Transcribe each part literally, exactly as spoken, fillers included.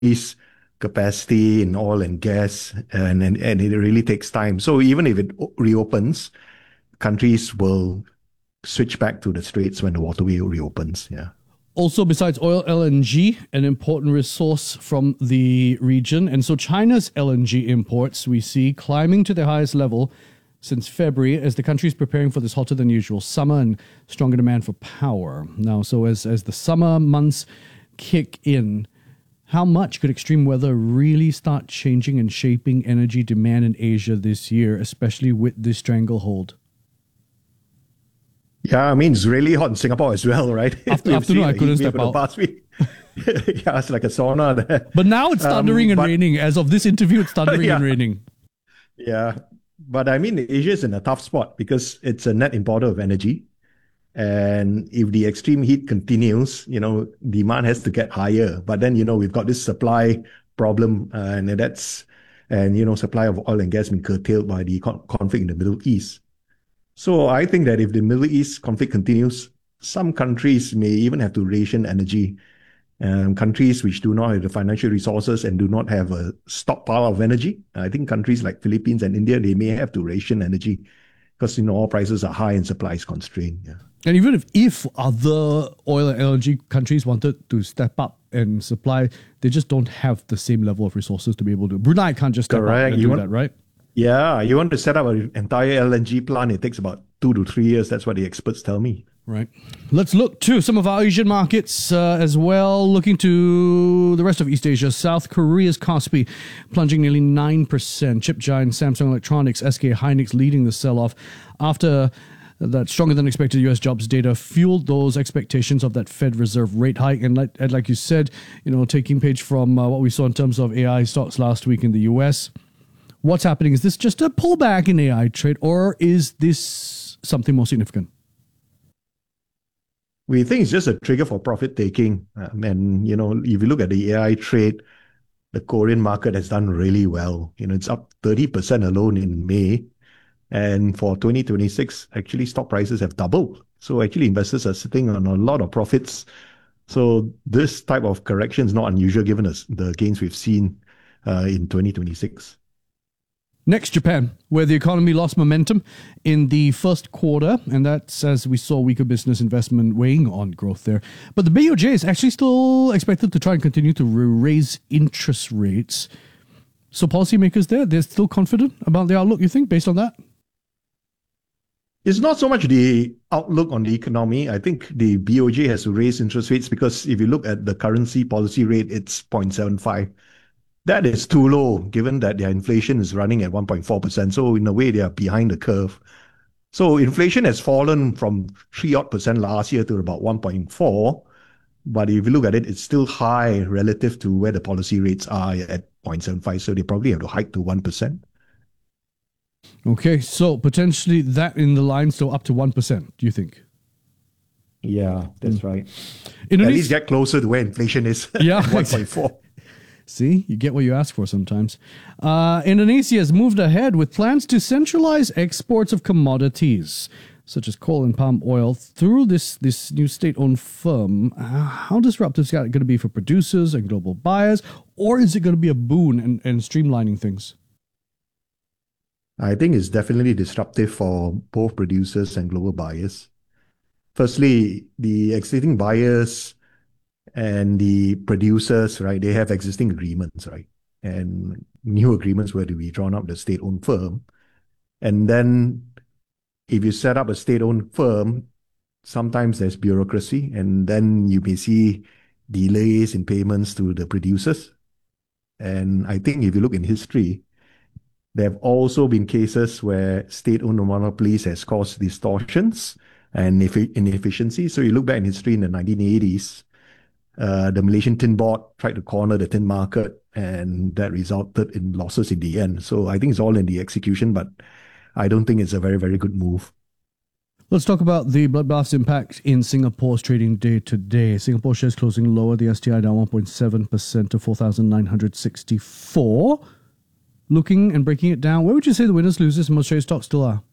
increase capacity in oil and gas, and, and, and it really takes time. So even if it reopens, countries will switch back to the straits when the waterway reopens. Yeah. Also, besides oil, L N G, an important resource from the region. And so China's L N G imports, we see, climbing to their highest level since February as the country is preparing for this hotter than usual summer and stronger demand for power. Now, so as, as the summer months kick in, how much could extreme weather really start changing and shaping energy demand in Asia this year, especially with this stranglehold? Yeah, I mean, it's really hot in Singapore as well, right? After, afternoon, I couldn't step out. Past week. Yeah, it's like a sauna there. But now it's thundering um, and but, raining. As of this interview, it's thundering yeah, and raining. Yeah, but I mean, Asia is in a tough spot because it's a net importer of energy. And if the extreme heat continues, you know, demand has to get higher. But then, you know, we've got this supply problem, uh, and that's, and, you know, supply of oil and gas been curtailed by the con- conflict in the Middle East. So I think that if the Middle East conflict continues, some countries may even have to ration energy. Um, countries which do not have the financial resources and do not have a stockpile of energy, I think countries like Philippines and India, they may have to ration energy because, you know, all prices are high and supply is constrained. Yeah. And even if, if other oil and L N G countries wanted to step up and supply, they just don't have the same level of resources to be able to. Brunei can't just step Correct. up and you do want, that, right? Yeah, you want to set up an entire L N G plant, it takes about two to three years. That's what the experts tell me. Right. Let's look to some of our Asian markets uh, as well. Looking to the rest of East Asia. South Korea's Kospi plunging nearly nine percent. Chip giant Samsung Electronics, S K Hynix leading the sell-off after that stronger than expected U S jobs data fueled those expectations of that Fed Reserve rate hike. And like, and like you said, you know, taking page from uh, what we saw in terms of A I stocks last week in the U S, what's happening? Is this just a pullback in A I trade, or is this something more significant? We think it's just a trigger for profit taking. Um, and, you know, if you look at the A I trade, the Korean market has done really well. You know, it's up thirty percent alone in May. And for twenty twenty-six, actually stock prices have doubled. So actually investors are sitting on a lot of profits. So this type of correction is not unusual given us the gains we've seen uh, in twenty twenty-six. Next, Japan, where the economy lost momentum in the first quarter, and that's as we saw weaker business investment weighing on growth there. But the B O J is actually still expected to try and continue to raise interest rates. So policymakers there, they're still confident about the outlook, you think, based on that? It's not so much the outlook on the economy. I think the B O J has to raise interest rates because if you look at the currency policy rate, it's zero point seven five. That is too low, given that their inflation is running at one point four percent. So in a way, they are behind the curve. So inflation has fallen from three odd percent last year to about one point four. But if you look at it, it's still high relative to where the policy rates are at zero point seven five. So they probably have to hike to one percent. Okay, so potentially that in the line still up to one percent, do you think? Yeah, that's mm. right. Indonesia- At least get closer to where inflation is. Yeah, one point four. See, you get what you ask for sometimes. Uh, Indonesia has moved ahead with plans to centralize exports of commodities, such as coal and palm oil, through this, this new state-owned firm. Uh, how disruptive is that going to be for producers and global buyers, or is it going to be a boon and, and streamlining things? I think it's definitely disruptive for both producers and global buyers. Firstly, the existing buyers and the producers, right, they have existing agreements, right? And new agreements were to be drawn up with the state-owned firm. And then if you set up a state-owned firm, sometimes there's bureaucracy, and then you may see delays in payments to the producers. And I think if you look in history, there have also been cases where state-owned monopolies has caused distortions and inefficiencies. So you look back in history in the nineteen eighties, uh, the Malaysian Tin Board tried to corner the tin market, and that resulted in losses in the end. So I think it's all in the execution, but I don't think it's a very, very good move. Let's talk about the bloodbath impact in Singapore's trading day today. Singapore shares closing lower, the S T I down one point seven percent to four thousand nine hundred sixty-four. Looking and breaking it down, where would you say the winners, losers, and most traded stocks still are?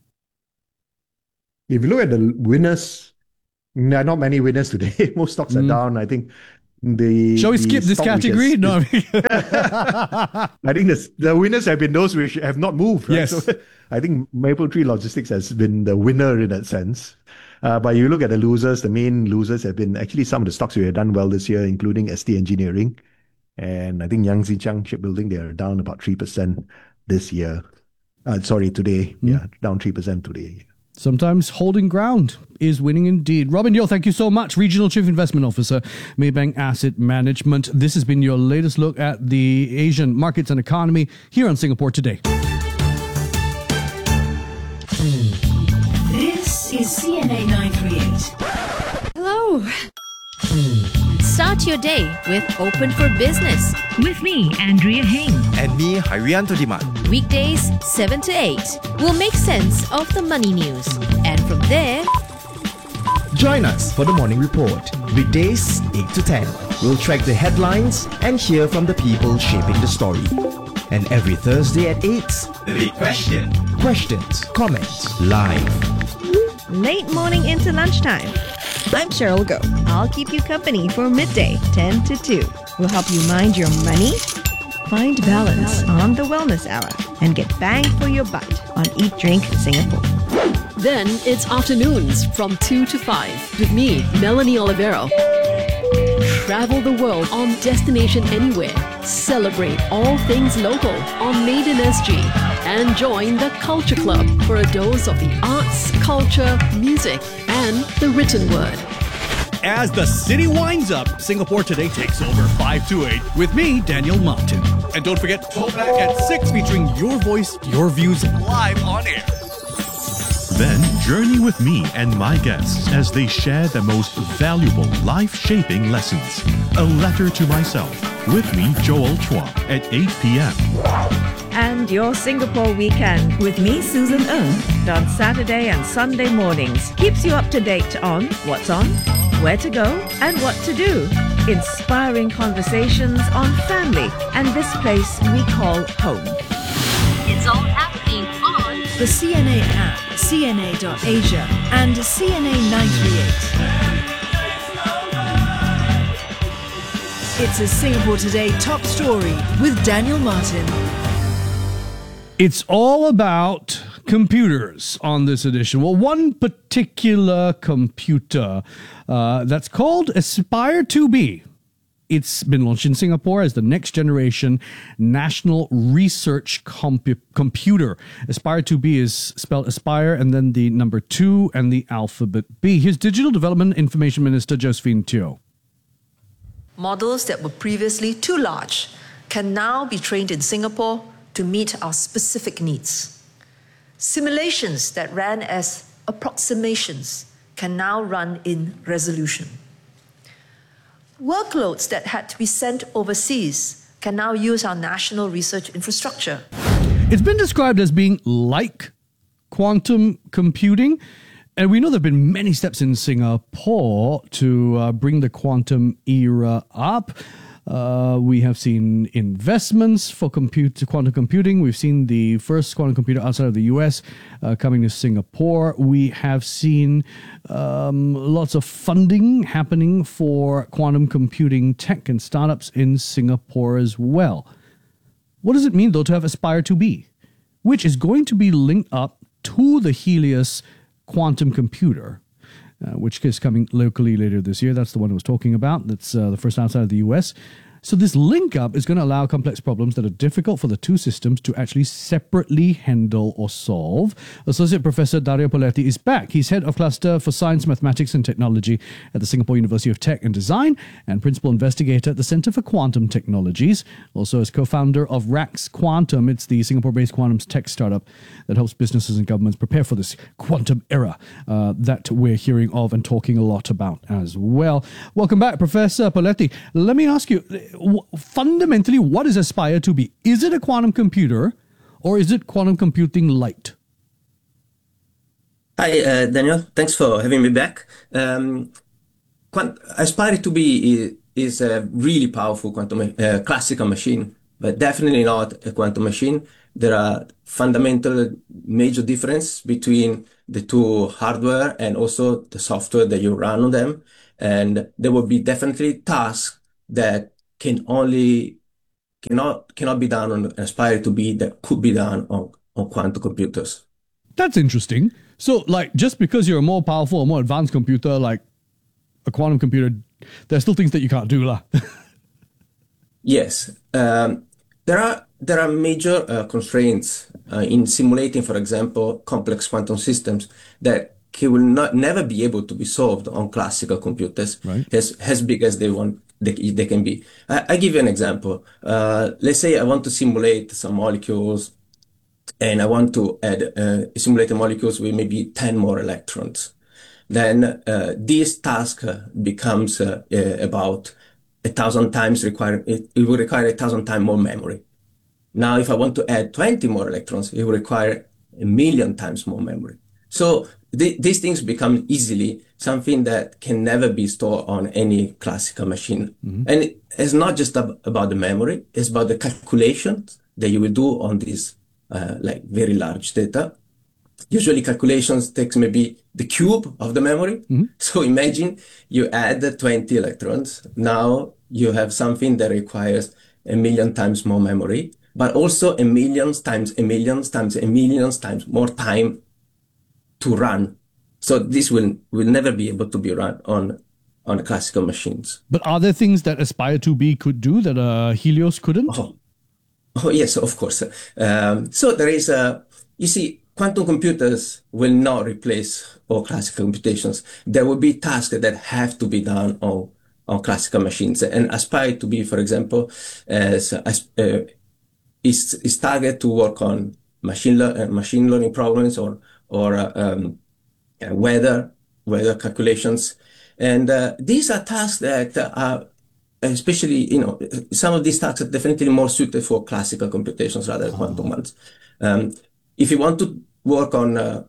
If you look at the winners, there are not many winners today. Most stocks are mm. down. I think The Shall we the skip this stock which has- category? No. I mean- I think the, the winners have been those which have not moved. Right? Yes. So I think Mapletree Logistics has been the winner in that sense. Uh, but you look at the losers, the main losers have been actually some of the stocks we have done well this year, including S T Engineering. And I think Yangtze Chang Shipbuilding, they are down about three percent this year. Uh, sorry, today. Hmm. Yeah, down three percent today. Sometimes holding ground is winning indeed. Robin Yeo, thank you so much. Regional Chief Investment Officer, Maybank Asset Management. This has been your latest look at the Asian markets and economy here on Singapore Today. This is C N A nine thirty-eight. Hello. Start your day with Open for Business. With me, Andrea Heng. And me, Harianto Diman. Weekdays, seven to eight. We'll make sense of the money news. And from there, Join us for the morning report. Weekdays, eight to ten. We'll track the headlines and hear from the people shaping the story. And every Thursday at eight, The Big Question. Questions, comments, live. Late morning into lunchtime. I'm Cheryl Go. I'll keep you company for midday, ten to two. We'll help you mind your money, find balance on the Wellness Hour, and get bang for your buck on Eat Drink Singapore. Then it's afternoons from two to five with me, Melanie Olivero. Travel the world on Destination Anywhere. Celebrate all things local on Made in S G. And join the Culture Club for a dose of the arts, culture, music, and the written word. As the city winds up, Singapore Today takes over five to eight with me, Daniel Martin. And don't forget, Throwback at six featuring your voice, your views live on air. Then journey with me and my guests as they share the most valuable life-shaping lessons. A Letter to Myself with me, Joel Chua, at eight p.m. And your Singapore weekend With me, Susan Ng. on Saturday and Sunday mornings keeps you up to date on what's on, where to go, and what to do. Inspiring conversations on family and this place we call home. it's all happening on The C N A app, C N A dot Asia, and C N A nine thirty-eight. It's a Singapore Today top story with Daniel Martin. It's all about computers on this edition. Well, one particular computer uh, that's called Aspire two B. It's been launched in Singapore as the next generation national research compu- computer. Aspire two B is spelled Aspire and then the number two and the alphabet B. Here's Digital Development Information Minister Josephine Teo. Models that were previously too large can now be trained in Singapore to meet our specific needs. Simulations that ran as approximations can now run in resolution. Workloads that had to be sent overseas can now use our national research infrastructure. It's been described as being like quantum computing. And we know there have been many steps in Singapore to uh, bring the quantum era up. Uh, we have seen investments for compute, quantum computing. We've seen the first quantum computer outside of the U S uh, coming to Singapore. We have seen um, lots of funding happening for quantum computing tech and startups in Singapore as well. What does it mean, though, to have Aspire two B, which is going to be linked up to the Helios quantum computer, uh, which is coming locally later this year? That's the one I was talking about. That's uh, the first outside of the U S. So this link up is going to allow complex problems that are difficult for the two systems to actually separately handle or solve. Associate Professor Dario Poletti is back. He's head of cluster for science, mathematics and technology at the Singapore University of Tech and Design and principal investigator at the Centre for Quantum Technologies. Also as co-founder of Rax Quantum. It's the Singapore-based quantum tech startup that helps businesses and governments prepare for this quantum era uh, that we're hearing of and talking a lot about as well. Welcome back, Professor Poletti. Let me ask you, fundamentally, what is Aspire two B? Is it a quantum computer or is it quantum computing light? Hi, uh, Daniel. Thanks for having me back. Um, Quant- Aspire two B is, is a really powerful quantum uh, classical machine, but definitely not a quantum machine. There are fundamental major difference between the two hardware and also the software that you run on them. And there will be definitely tasks that can only cannot cannot be done on aspire to be that could be done on, on quantum computers. That's interesting. So, like, just because you're a more powerful or more advanced computer, like a quantum computer, there's still things that you can't do, lah. Yes, um, there are there are major uh, constraints uh, in simulating, for example, complex quantum systems that will not never be able to be solved on classical computers, right, as as big as they want they, they can be. I, I give you an example. Uh, let's say I want to simulate some molecules, and I want to add uh, simulate molecules with maybe ten more electrons. Then uh, this task uh, becomes uh, uh, about a thousand times require it, it will require a thousand times more memory. Now, if I want to add twenty more electrons, it will require a million times more memory. So th these things become easily something that can never be stored on any classical machine. Mm-hmm. And it's not just ab about the memory, it's about the calculations that you will do on this uh, like very large data. Usually calculations takes maybe the cube of the memory. Mm-hmm. So imagine you add twenty electrons. Now you have something that requires a million times more memory, but also a million times a million times a million times more time to run. So this will will never be able to be run on on classical machines. But are there things that Aspire two B could do that uh, Helios couldn't? Oh, oh yes, of course. Um, so there is a, you see, quantum computers will not replace all classical computations. There will be tasks that have to be done on, on classical machines. And Aspire two B, for example, as, as, uh, is, is targeted to work on machine, le uh, machine learning problems or, or uh, um, uh, weather, weather calculations. And uh, these are tasks that are, especially, you know, some of these tasks are definitely more suited for classical computations rather than quantum ones. Um, if you want to work on uh,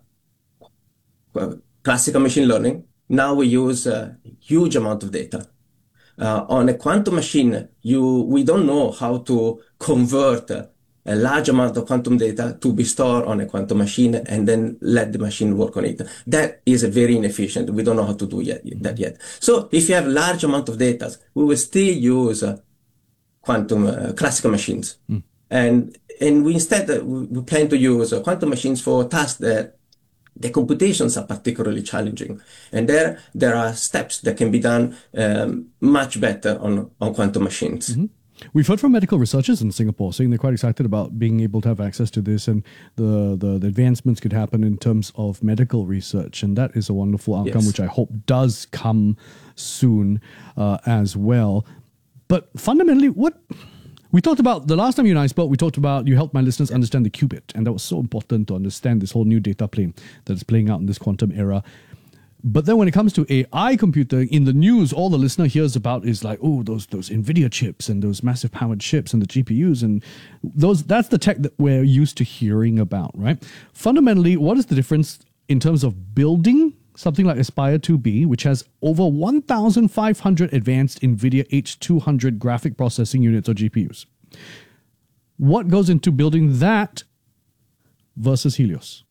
classical machine learning, now we use a huge amount of data. Uh, on a quantum machine, you we don't know how to convert uh, a large amount of quantum data to be stored on a quantum machine and then let the machine work on it. That is a very inefficient. We don't know how to do yet, that yet. So if you have large amount of data, we will still use uh, quantum uh, classical machines. Mm. And and we instead uh, we plan to use uh, quantum machines for tasks that the computations are particularly challenging. And there there are steps that can be done um, much better on, on quantum machines. Mm-hmm. We've heard from medical researchers in Singapore saying they're quite excited about being able to have access to this, and the, the, the advancements could happen in terms of medical research. And that is a wonderful outcome, yes, which I hope does come soon uh, as well. But fundamentally, what we talked about the last time you and I spoke, we talked about, you helped my listeners understand the qubit. And that was so important to understand this whole new data plane that is playing out in this quantum era. But then when it comes to A I computing, in the news, all the listener hears about is like, oh, those those NVIDIA chips and those massive powered chips and the G P Us. And those that's the tech that we're used to hearing about, right? Fundamentally, what is the difference in terms of building something like Aspire two B, which has over one thousand five hundred advanced NVIDIA H two hundred graphic processing units or G P Us? What goes into building that versus Helios?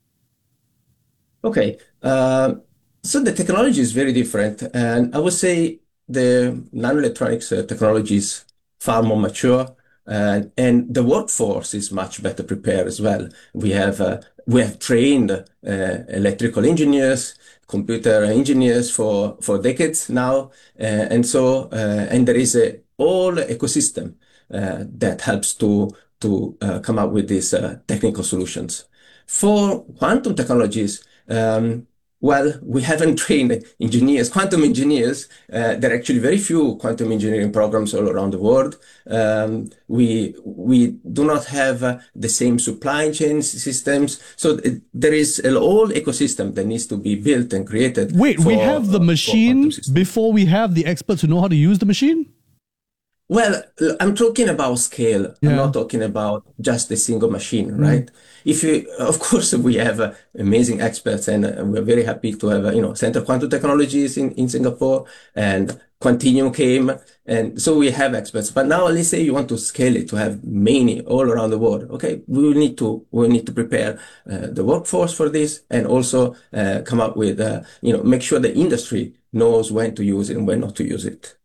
Okay. Uh So the technology is very different, and I would say the nanoelectronics uh, technology is far more mature, uh, and the workforce is much better prepared as well. We have uh, we have trained uh, electrical engineers, computer engineers for for decades now, uh, and so uh, and there is a whole ecosystem uh, that helps to to uh, come up with these uh, technical solutions. For quantum technologies, um, well, we haven't trained engineers, quantum engineers. Uh, there are actually very few quantum engineering programs all around the world. Um, we we do not have uh, the same supply chain systems. So it, there is a whole ecosystem that needs to be built and created. Wait, for, we have the uh, machine before we have the experts who know how to use the machine? Well, I'm talking about scale. Yeah. I'm not talking about just a single machine, right? Mm. If you, of course, we have uh, amazing experts, and uh, we're very happy to have, uh, you know, Center of Quantum Technologies in, in Singapore, and Quantinuum came, and so we have experts. But now, let's say you want to scale it to have many all around the world. Okay, we will need to we will need to prepare uh, the workforce for this, and also uh, come up with, uh, you know, make sure the industry knows when to use it and when not to use it.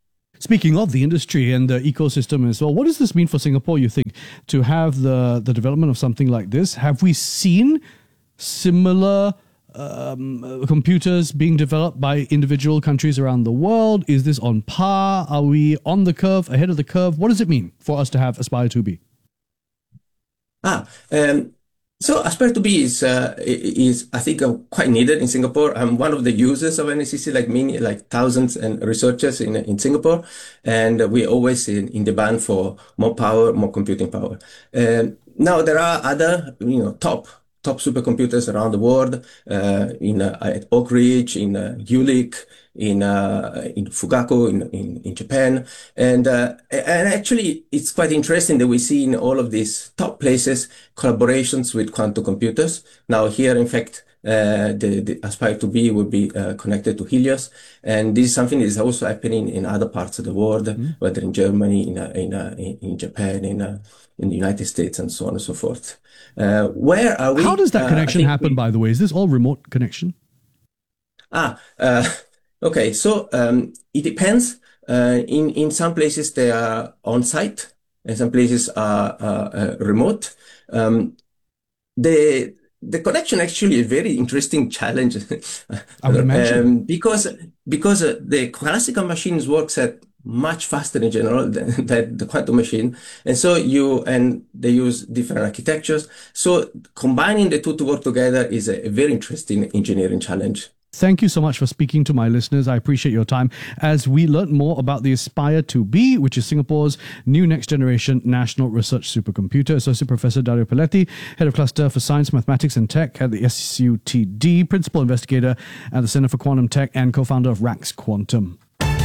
Speaking of the industry and the ecosystem as well, what does this mean for Singapore, you think, to have the, the development of something like this? Have we seen similar um, computers being developed by individual countries around the world? Is this on par? Are we on the curve, ahead of the curve? What does it mean for us to have Aspire two B? Ah, um, so Aspire two B is, uh, is I think, uh, quite needed in Singapore. I'm one of the users of N S C C, like many, like thousands and researchers in in Singapore, and we're always in, in demand for more power, more computing power. Um, now there are other, you know, top top supercomputers around the world, uh, in uh, at Oak Ridge, in uh, Jülich, in uh, in Fugaku, in, in in Japan, and uh, and actually it's quite interesting that we see in all of these top places collaborations with quantum computers. Now here, in fact, uh, the, the Aspire two B will be uh, connected to Helios, and this is something that is also happening in other parts of the world, mm-hmm. whether in Germany, in uh, in, uh, in in Japan, in uh, in the United States, and so on and so forth. Uh, where are we? How does that connection uh, happen, we, by the way? Is this all remote connection? Ah, uh, okay. So um, it depends. Uh, in in some places they are on site, and some places are uh, uh, remote. Um, the the connection actually is a very interesting challenge. I would imagine um, because because uh, the classical machines works at much faster in general than, than the quantum machine. And so you, and they use different architectures. So combining the two to work together is a, a very interesting engineering challenge. Thank you so much for speaking to my listeners. I appreciate your time as we learn more about the Aspire two B, which is Singapore's new next-generation national research supercomputer. Associate Professor Dario Pelletti, Head of Cluster for Science, Mathematics and Tech at the S U T D, Principal Investigator at the Centre for Quantum Tech and co-founder of Rax Quantum.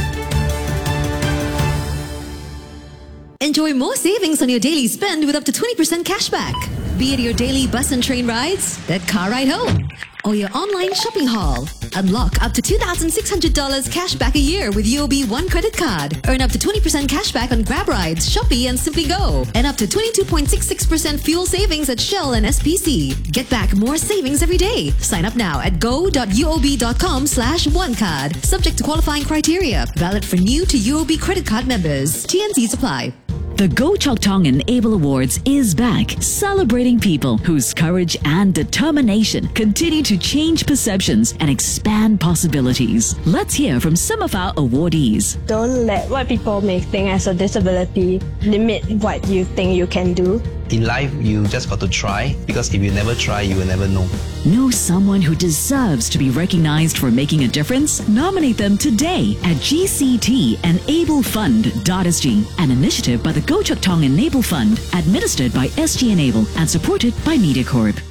Enjoy more savings on your daily spend with up to twenty percent cashback. Be it your daily bus and train rides, that car ride home, or your online shopping haul. Unlock up to two thousand six hundred dollars cashback a year with U O B One credit card. Earn up to twenty percent cashback on Grab rides, Shopee and Simply Go. And up to twenty-two point six six percent fuel savings at Shell and S P C. Get back more savings every day. Sign up now at go.uob.com slash one card. Subject to qualifying criteria. Valid for new to U O B credit card members. T N Cs apply. The Go Chok Tong Enable Awards is back, celebrating people whose courage and determination continue to change perceptions and expand possibilities. Let's hear from some of our awardees. Don't let what people may think as a disability limit what you think you can do. In life, you just got to try, because if you never try, you will never know. Know someone who deserves to be recognized for making a difference? Nominate them today at G C T Enable Fund dot S G, an initiative by the Go Chok Tong Enable Fund, administered by S G Enable and supported by MediaCorp.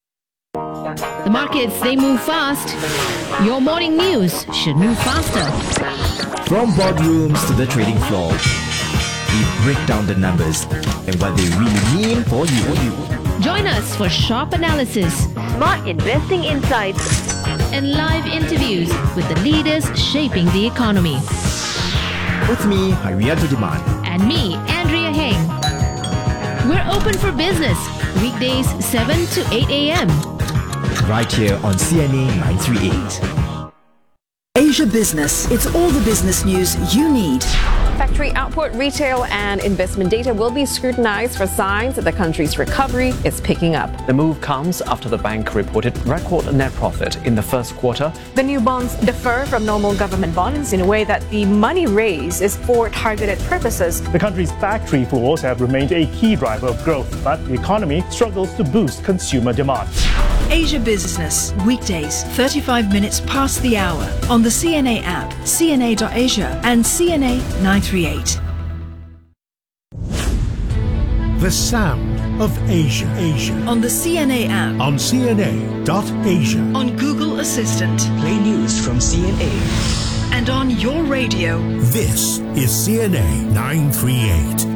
The markets, they move fast. Your morning news should move faster. From boardrooms to the trading floor, we break down the numbers and what they really mean for you. Join us for sharp analysis, smart investing insights, and live interviews with the leaders shaping the economy. With me, Harianto Demand. And me, Andrea Heng. We're open for business, weekdays seven to eight a.m. Right here on C N A nine thirty-eight. Asia Business. It's all the business news you need. Factory output, retail and investment data will be scrutinized for signs that the country's recovery is picking up. The move comes after the bank reported record net profit in the first quarter. The new bonds differ from normal government bonds in a way that the money raised is for targeted purposes. The country's factory floors have remained a key driver of growth, but the economy struggles to boost consumer demand. Asia Business, weekdays, thirty-five minutes past the hour, on the C N A app, C N A dot Asia and C N A nine thirty-eight. The sound of Asia. Asia. On the C N A app. On C N A dot Asia. On Google Assistant. Play news from C N A. And on your radio. This is C N A nine thirty-eight.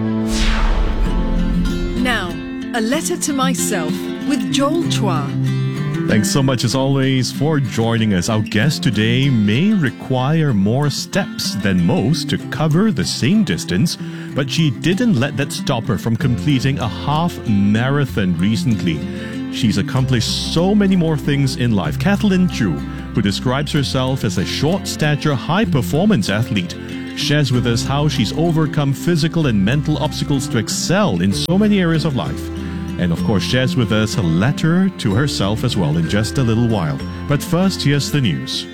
Now, a letter to myself with Joel Chua. Thanks so much as always for joining us. Our guest today may require more steps than most to cover the same distance, but she didn't let that stop her from completing a half marathon recently. She's accomplished so many more things in life. Kathleen Chu, who describes herself as a short stature, high performance athlete, shares with us how she's overcome physical and mental obstacles to excel in so many areas of life. And of course, shares with us a letter to herself as well in just a little while. But first, here's the news.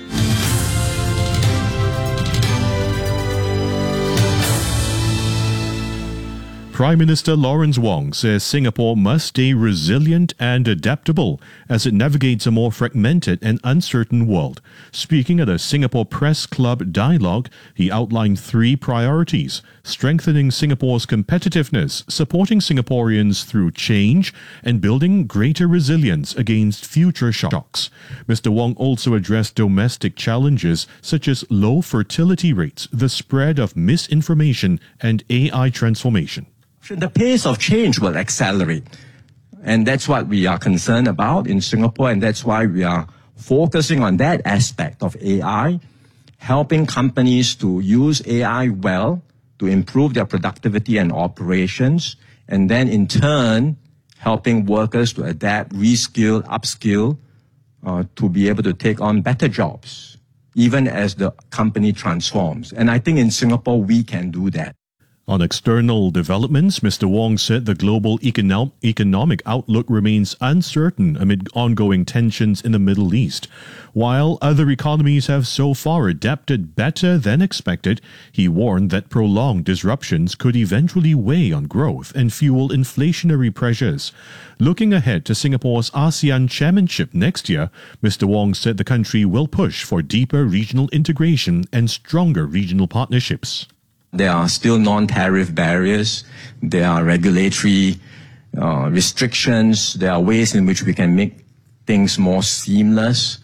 Prime Minister Lawrence Wong says Singapore must stay resilient and adaptable as it navigates a more fragmented and uncertain world. Speaking at a Singapore Press Club dialogue, he outlined three priorities: strengthening Singapore's competitiveness, supporting Singaporeans through change, and building greater resilience against future shocks. Mister Wong also addressed domestic challenges such as low fertility rates, the spread of misinformation, and A I transformation. The pace of change will accelerate. And that's what we are concerned about in Singapore, and that's why we are focusing on that aspect of A I, helping companies to use A I well to improve their productivity and operations, and then in turn, helping workers to adapt, reskill, upskill, uh, to be able to take on better jobs, even as the company transforms. And I think in Singapore, we can do that. On external developments, Mister Wong said the global econo- economic outlook remains uncertain amid ongoing tensions in the Middle East. While other economies have so far adapted better than expected, he warned that prolonged disruptions could eventually weigh on growth and fuel inflationary pressures. Looking ahead to Singapore's ASEAN chairmanship next year, Mister Wong said the country will push for deeper regional integration and stronger regional partnerships. There are still non-tariff barriers. There are regulatory uh, restrictions. There are ways in which we can make things more seamless.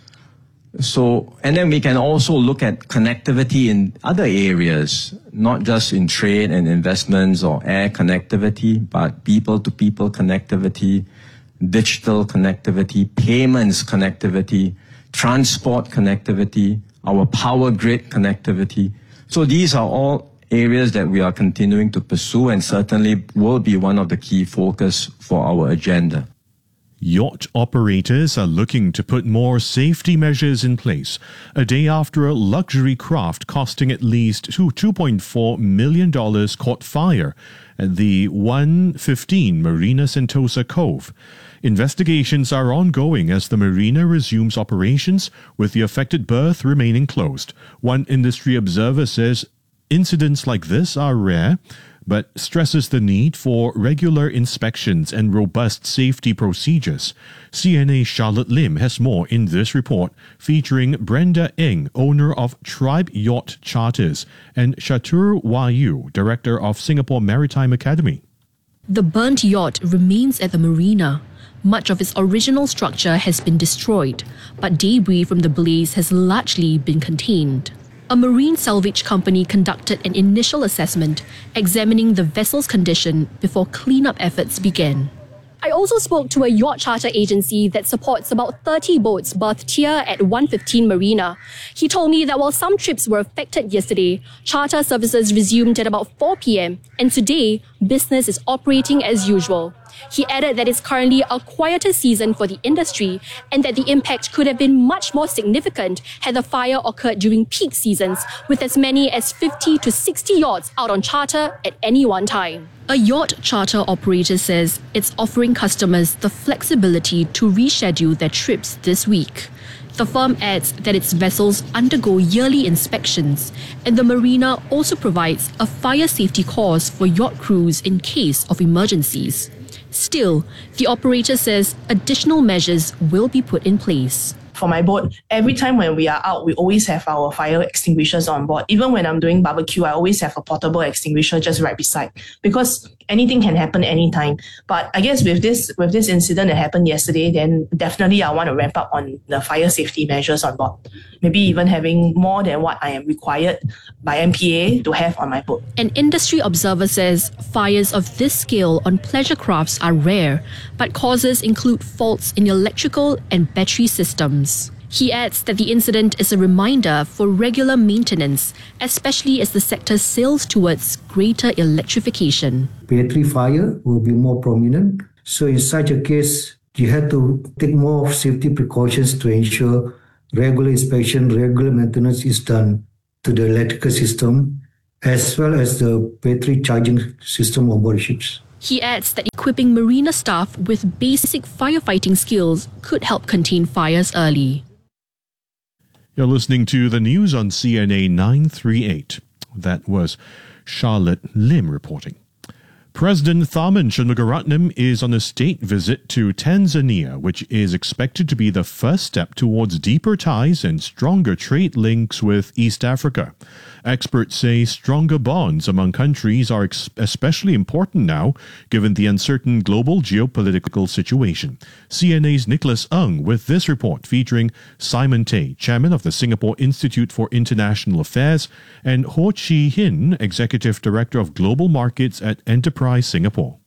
So, and then we can also look at connectivity in other areas, not just in trade and investments or air connectivity, but people-to-people connectivity, digital connectivity, payments connectivity, transport connectivity, our power grid connectivity. So these are all areas that we are continuing to pursue and certainly will be one of the key focus for our agenda. Yacht operators are looking to put more safety measures in place a day after a luxury craft costing at least two point four million dollars caught fire at the one fifteen Marina Sentosa Cove. Investigations are ongoing as the marina resumes operations, with the affected berth remaining closed. One industry observer says incidents like this are rare, but stresses the need for regular inspections and robust safety procedures. C N A's Charlotte Lim has more in this report, featuring Brenda Eng, owner of Tribe Yacht Charters, and Shatur Wayu, director of Singapore Maritime Academy. The burnt yacht remains at the marina. Much of its original structure has been destroyed, but debris from the blaze has largely been contained. A marine salvage company conducted an initial assessment, examining the vessel's condition before cleanup efforts began. I also spoke to a yacht charter agency that supports about thirty boats berthed here at one fifteen Marina. He told me that while some trips were affected yesterday, charter services resumed at about four p.m. and today, business is operating as usual. He added that it's currently a quieter season for the industry and that the impact could have been much more significant had the fire occurred during peak seasons, with as many as fifty to sixty yachts out on charter at any one time. A yacht charter operator says it's offering customers the flexibility to reschedule their trips this week. The firm adds that its vessels undergo yearly inspections, and the marina also provides a fire safety course for yacht crews in case of emergencies. Still, the operator says additional measures will be put in place. For my boat, every time when we are out, we always have our fire extinguishers on board. Even when I'm doing barbecue, I always have a portable extinguisher just right beside, because anything can happen anytime. But I guess with this with this incident that happened yesterday, then definitely I want to ramp up on the fire safety measures on board. Maybe even having more than what I am required by M P A to have on my boat. An industry observer says fires of this scale on pleasure crafts are rare, but causes include faults in electrical and battery systems. He adds that the incident is a reminder for regular maintenance, especially as the sector sails towards greater electrification. Battery fire will be more prominent. So in such a case, you have to take more safety precautions to ensure regular inspection, regular maintenance is done to the electrical system as well as the battery charging system on board ships. He adds that equipping marina staff with basic firefighting skills could help contain fires early. You're listening to the news on C N A nine thirty-eight. That was Charlotte Lim reporting. President Tharman Shanmugaratnam is on a state visit to Tanzania, which is expected to be the first step towards deeper ties and stronger trade links with East Africa. Experts say stronger bonds among countries are ex- especially important now, given the uncertain global geopolitical situation. C N A's Nicholas Ng with this report featuring Simon Tay, chairman of the Singapore Institute for International Affairs, and Ho Chi Hin, executive director of global markets at Enterprise Singapore.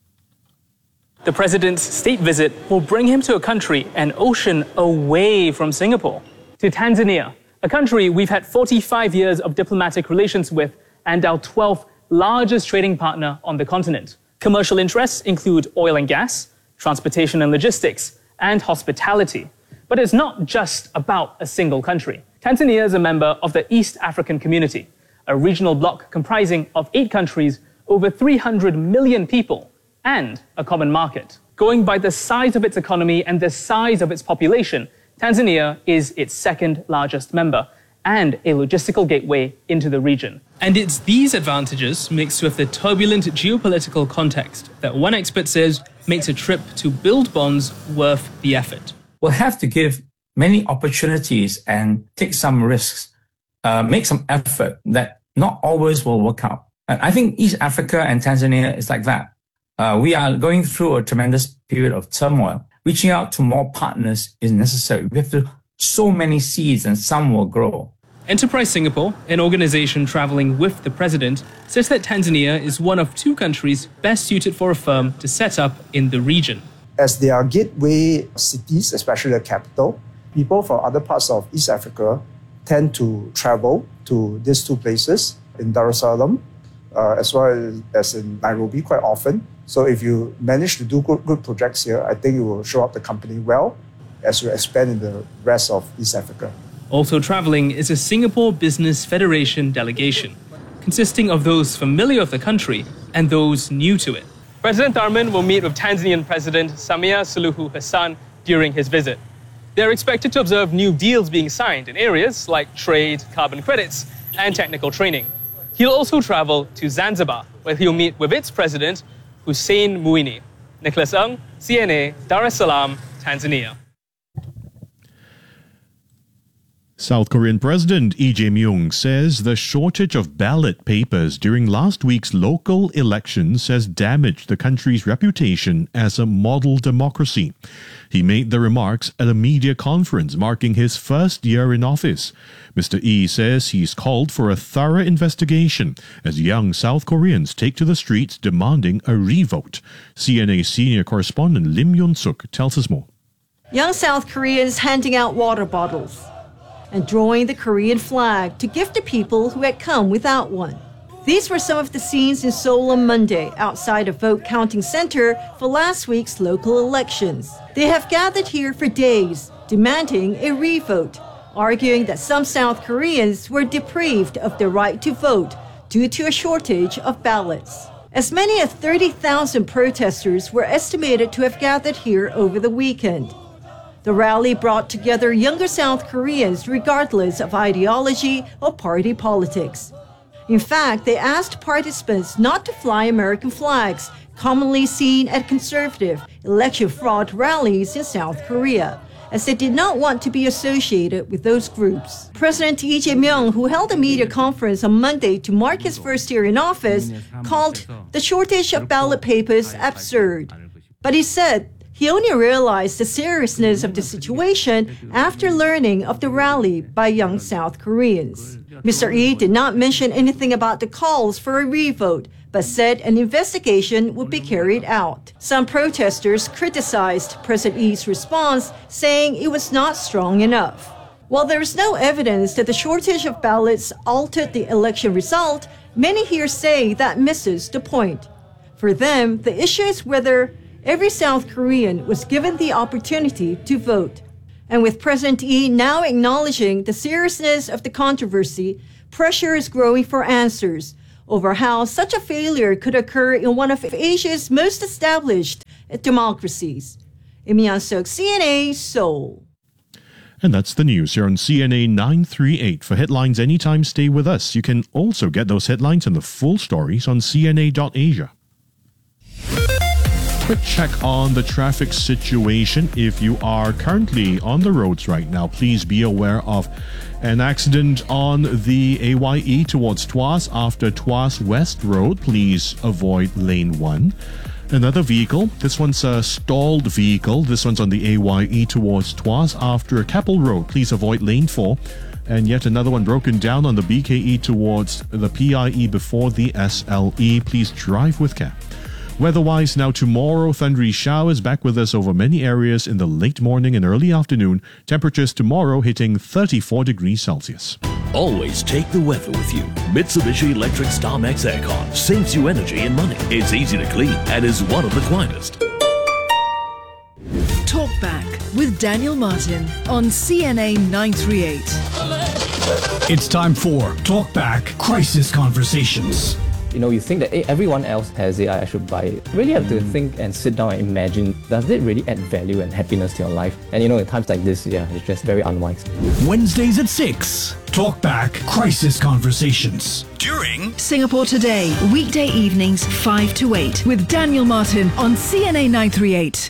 The president's state visit will bring him to a country an ocean away from Singapore, to Tanzania, a country we've had forty-five years of diplomatic relations with and our twelfth largest trading partner on the continent. Commercial interests include oil and gas, transportation and logistics, and hospitality. But it's not just about a single country. Tanzania is a member of the East African Community, a regional bloc comprising of eight countries, over three hundred million people, and a common market. Going by the size of its economy and the size of its population, Tanzania is its second largest member and a logistical gateway into the region. And it's these advantages, mixed with the turbulent geopolitical context, that one expert says makes a trip to build bonds worth the effort. We'll have to give many opportunities and take some risks, uh, make some effort that not always will work out. And I think East Africa and Tanzania is like that. Uh, we are going through a tremendous period of turmoil. Reaching out to more partners is necessary. We have to sow many seeds and some will grow. Enterprise Singapore, an organization traveling with the president, says that Tanzania is one of two countries best suited for a firm to set up in the region. As they are gateway cities, especially the capital, people from other parts of East Africa tend to travel to these two places in Dar es Salaam, uh, as well as in Nairobi quite often. So if you manage to do good, good projects here, I think it will show up the company well as we expand in the rest of East Africa. Also traveling is a Singapore Business Federation delegation, consisting of those familiar with the country and those new to it. President Tharman will meet with Tanzanian President Samia Suluhu Hassan during his visit. They're expected to observe new deals being signed in areas like trade, carbon credits, and technical training. He'll also travel to Zanzibar, where he'll meet with its president, Hussein Mwinyi. Nicholas Ng, C N A, Dar es Salaam, Tanzania. South Korean President Lee Jae-myung says the shortage of ballot papers during last week's local elections has damaged the country's reputation as a model democracy. He made the remarks at a media conference marking his first year in office. Mister Lee says he's called for a thorough investigation as young South Koreans take to the streets demanding a revote. C N A senior correspondent Lim Yun-suk tells us more. Young South Koreans handing out water bottles and drawing the Korean flag to gift to people who had come without one. These were some of the scenes in Seoul on Monday outside a vote counting center for last week's local elections. They have gathered here for days, demanding a revote, arguing that some South Koreans were deprived of their right to vote due to a shortage of ballots. As many as thirty thousand protesters were estimated to have gathered here over the weekend. The rally brought together younger South Koreans regardless of ideology or party politics. In fact, they asked participants not to fly American flags, commonly seen at conservative election fraud rallies in South Korea, as they did not want to be associated with those groups. President Lee Jae-myung, who held a media conference on Monday to mark his first year in office, called the shortage of ballot papers absurd. But he said he only realized the seriousness of the situation after learning of the rally by young South Koreans. Mister Lee did not mention anything about the calls for a revote, but said an investigation would be carried out. Some protesters criticized President Lee's response, saying it was not strong enough. While there is no evidence that the shortage of ballots altered the election result, many here say that misses the point. For them, the issue is whether every South Korean was given the opportunity to vote. And with President Lee now acknowledging the seriousness of the controversy, pressure is growing for answers over how such a failure could occur in one of Asia's most established democracies. Im Yang-Suk, C N A, Seoul. And that's the news here on C N A nine three eight. For headlines anytime, stay with us. You can also get those headlines and the full stories on C N A dot asia. Quick check on the traffic situation. If you are currently on the roads right now, please be aware of an accident on the A Y E towards Tuas after Tuas West Road. Please avoid lane one. Another vehicle, this one's a stalled vehicle. This one's on the A Y E towards Tuas after Keppel Road. Please avoid lane four. And yet another one broken down on the B K E towards the P I E before the S L E. Please drive with care. Weather-wise, now tomorrow, thundery showers back with us over many areas in the late morning and early afternoon. Temperatures tomorrow hitting thirty-four degrees Celsius. Always take the weather with you. Mitsubishi Electric StarMax Aircon saves you energy and money. It's easy to clean and is one of the quietest. Talk Back with Daniel Martin on C N A nine three eight. It's time for Talk Back Crisis Conversations. You know, you think that hey, everyone else has it, I should buy it. Really have to think and sit down and imagine, does it really add value and happiness to your life? And you know, in times like this, yeah, it's just very unwise. Wednesdays at six, Talk Back Crisis Conversations. During Singapore Today, weekday evenings five to eight with Daniel Martin on C N A nine three eight.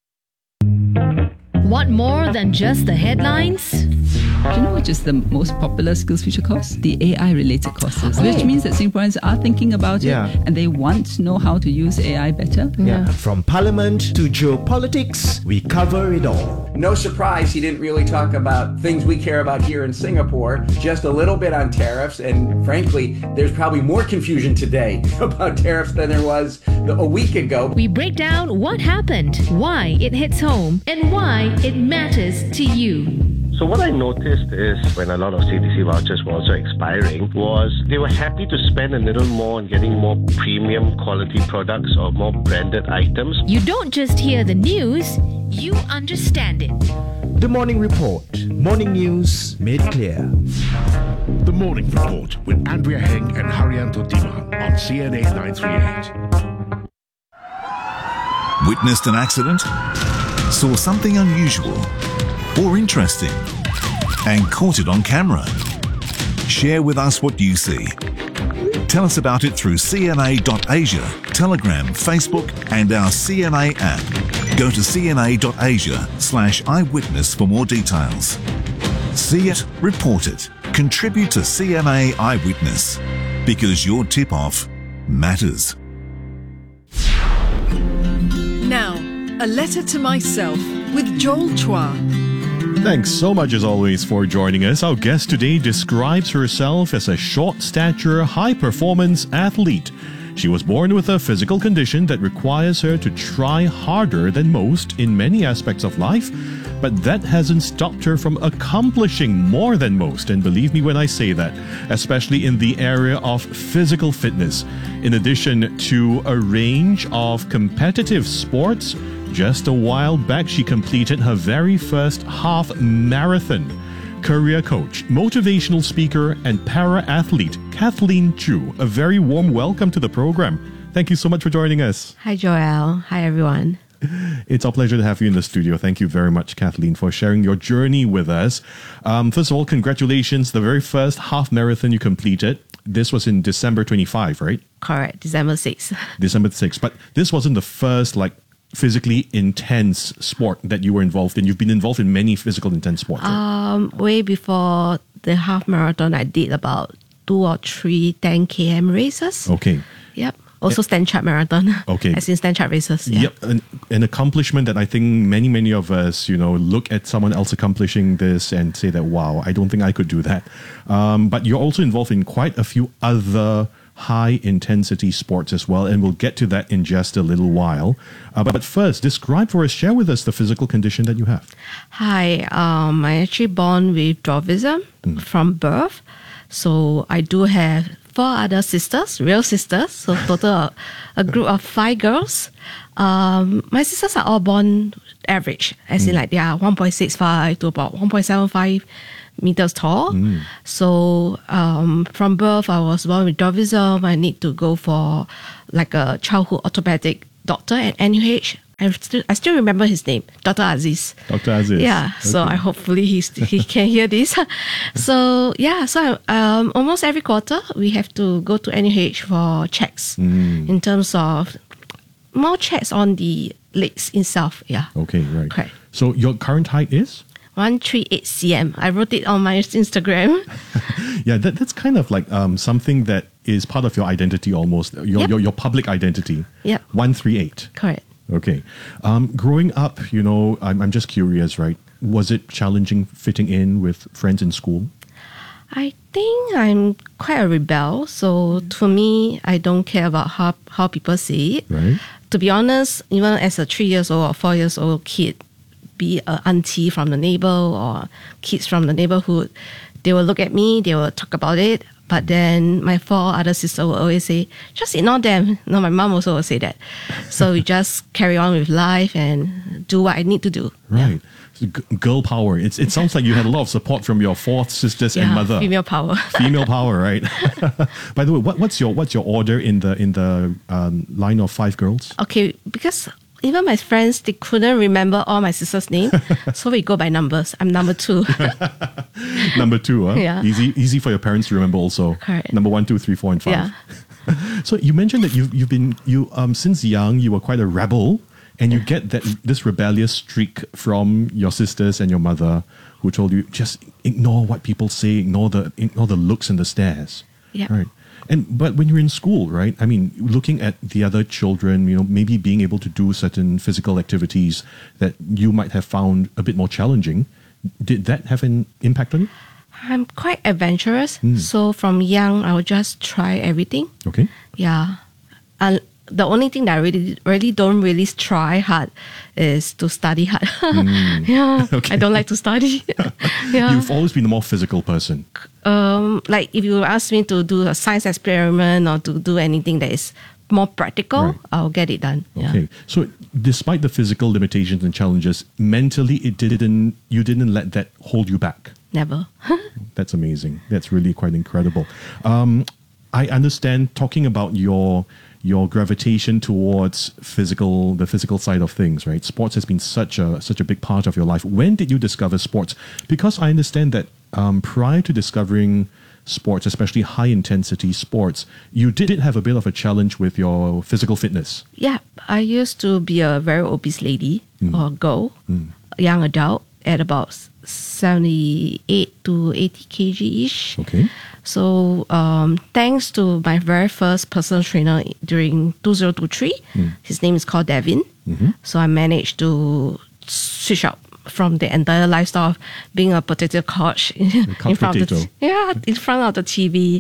Want more than just the headlines? Do you know which is the most popular SkillsFuture course? The A I-related courses, Oh. which means that Singaporeans are thinking about Yeah. it and they want to know how to use A I better. Yeah. From parliament to geopolitics, we cover it all. No surprise he didn't really talk about things we care about here in Singapore, just a little bit on tariffs, and frankly, there's probably more confusion today about tariffs than there was a week ago. We break down what happened, why it hits home, and why it matters to you. So what I noticed is when a lot of C D C vouchers were also expiring was they were happy to spend a little more on getting more premium quality products or more branded items. You don't just hear the news, you understand it. The Morning Report. Morning news made clear. The Morning Report with Andrea Heng and Haryanto Dima on C N A nine three eight. Witnessed an accident? Saw something unusual or interesting and caught it on camera? Share with us what you see. Tell us about it through C N A dot asia, Telegram, Facebook and our C N A app. Go to C N A dot asia slash eyewitness for more details. See it, report it. Contribute to C N A Eyewitness because your tip-off matters. Now, a letter to myself with Joel Chua. Thanks so much as always for joining us. Our guest today describes herself as a short-stature, high-performance athlete. She was born with a physical condition that requires her to try harder than most in many aspects of life, but that hasn't stopped her from accomplishing more than most, and believe me when I say that, especially in the area of physical fitness. In addition to a range of competitive sports, just a while back she completed her very first half marathon. Career coach, motivational speaker, and para-athlete Kathleen Chu, a very warm welcome to the program. Thank you so much for joining us. Hi, Joel. Hi, everyone. It's our pleasure to have you in the studio. Thank you very much, Kathleen, for sharing your journey with us. Um, first of all, congratulations. The very first half marathon you completed. This was in December twenty-fifth, right? Correct, December sixth. December sixth. But this wasn't the first, like, physically intense sport that you were involved in. You've been involved in many physical intense sports. Right? Um, way before the half marathon, I did about two or three ten kilometer races. Okay. Yep. Also Stand Chart Marathon. Okay. As in Stand Chart races. Yeah. Yep. An, an accomplishment that I think many, many of us, you know, look at someone else accomplishing this and say that, wow, I don't think I could do that. Um, but you're also involved in quite a few other high intensity sports as well, and we'll get to that in just a little while. Uh, but, but first, describe for us, share with us the physical condition that you have. Hi, um, I actually born with dwarfism mm. from birth. So I do have four other sisters, real sisters. So total a group of five girls. Um, my sisters are all born average, as mm. in like they are one point six five to about one point seven five meters tall. Mm. So um, from birth, I was born with dwarfism. I need to go for like a childhood orthopedic doctor at N U H. I still, I still remember his name, Doctor Aziz. Doctor Aziz. Yeah, okay. So I hopefully he's, he can hear this. So yeah, so um, almost every quarter we have to go to N U H for checks mm. in terms of more checks on the legs itself. Yeah. Okay, right. Correct. So your current height is? one thirty-eight centimeters. I wrote it on my Instagram. Yeah, that, that's kind of like um, something that is part of your identity almost, your Yep. your, your public identity. Yeah. one thirty-eight. Correct. Okay. Um, growing up, you know, I'm, I'm just curious, right? Was it challenging fitting in with friends in school? I think I'm quite a rebel. So to me, I don't care about how, how people see it. Right. To be honest, even as a three years old or four years old kid, be an auntie from the neighbor or kids from the neighborhood, they will look at me, they will talk about it. But then my four other sisters will always say, just ignore them. No, my mom also will say that. So we just carry on with life and do what I need to do. Right. So g- girl power. It's, it sounds like you had a lot of support from your four sisters and Yeah, mother. female power. Female power, right? By the way, what, what's your what's your order in the in the um, line of five girls? Okay, because even my friends, they couldn't remember all my sisters' name. So we go by numbers. I'm number two. Number two, huh? Yeah. Easy easy for your parents to remember also. Correct. Number one, two, three, four, and five. Yeah. So you mentioned that you've you've been you um since young you were quite a rebel, and you get that this rebellious streak from your sisters and your mother, who told you just ignore what people say, ignore the ignore the looks and the stares. Yeah. Right. And but when you're in school, right? I mean, looking at the other children, you know, maybe being able to do certain physical activities that you might have found a bit more challenging, did that have an impact on you? I'm quite adventurous. Mm. So from young, I would just try everything. Okay. Yeah. And the only thing that I really, really don't really try hard is to study hard. Mm. Yeah. Okay. I don't like to study. Yeah. You've always been a more physical person. Um, like if you ask me to do a science experiment or to do anything that is more practical, Right. I'll get it done. Yeah. Okay. So despite the physical limitations and challenges, mentally it didn't you didn't let that hold you back. Never. That's amazing. That's really quite incredible. Um, I understand talking about your your gravitation towards physical, the physical side of things, right? Sports has been such a such a big part of your life. When did you discover sports? Because I understand that um, prior to discovering sports, especially high intensity sports, you did have a bit of a challenge with your physical fitness. Yeah. I used to be a very obese lady Mm. or girl, Mm. young adult at about seventy-eight to eighty kilograms ish. Okay. So um, thanks to my very first personal trainer during two thousand twenty-three, Mm. his name is called Devin. Mm-hmm. So I managed to switch up from the entire lifestyle of being a potato couch in, couch in front of the potato. t- yeah in front of the T V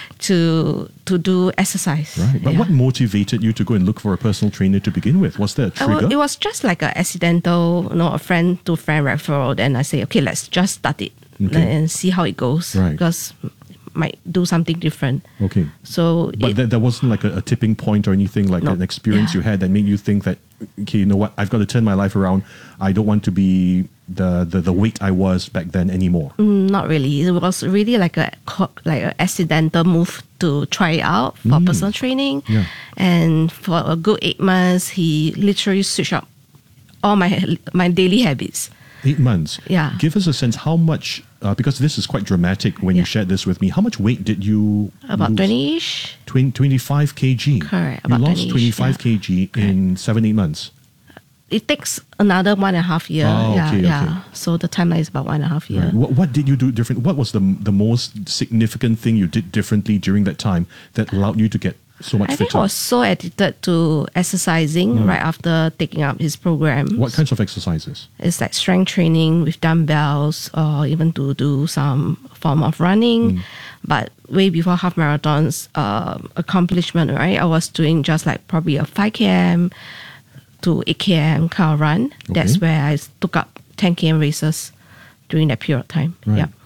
to to do exercise. Right. But Yeah. what motivated you to go and look for a personal trainer to begin with? Was there a Uh, well, trigger? it was just like an accidental, you know, a friend to friend referral. Then I say, okay, let's just start it Okay. and see how it goes. Right. Because might do something different. Okay. So But it- there, there wasn't like a, a tipping point or anything, like No. an experience Yeah. you had that made you think that, okay, you know what, I've got to turn my life around. I don't want to be the, the, the weight I was back then anymore. Mm, not really. It was really like a co- like an accidental move to try it out for Mm. personal training. Yeah. And for a good eight months, he literally switched up all my my daily habits. Eight months. Yeah. Give us a sense how much, uh, because this is quite dramatic when you shared this with me, how much weight did you About lose? twenty-ish. Twen- twenty-five kilograms. Correct, You about lost twenty-ish, twenty-five kilograms in seven, eight months. It takes another one and a half year. Oh, yeah, okay, yeah. okay. So the timeline is about one and a half year. Right. What, what did you do different? What was the the most significant thing you did differently during that time that allowed you to get so much I think fitter? I was so addicted to exercising Mm. right after taking up his program. What kinds of exercises? It's like strength training with dumbbells or even to do some form of running. Mm. But way before half marathons uh, accomplishment, right? I was doing just like probably a five kilometers to eight kilometers kind of run. That's Okay. where I took up ten kilometer races during that period of time. Right. Yeah.